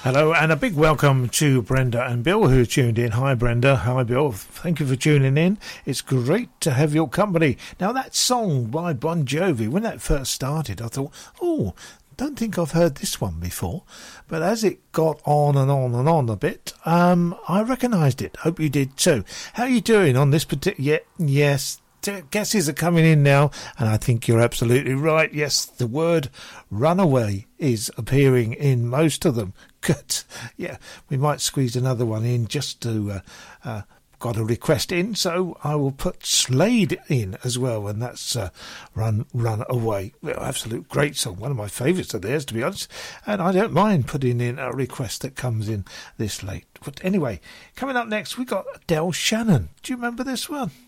Hello, and a big welcome to Brenda and Bill who tuned in. Hi Brenda, hi Bill, thank you for tuning in. It's great to have your company. Now that song by Bon Jovi, when that first started, I thought, don't think I've heard this one before. But as it got on and on and on a bit, I recognised it. Hope you did too. How are you doing on this particular... Yes, guesses are coming in now, and I think you're absolutely right. Yes, the word runaway is appearing in most of them. Good. Yeah, we might squeeze another one in just to... got a request in, so I will put Slade in as well, and that's Run Away. Well, absolute great song, one of my favourites of theirs, to be honest, and I don't mind putting in a request that comes in this late. But anyway, coming up next, we got Del Shannon. Do you remember this one?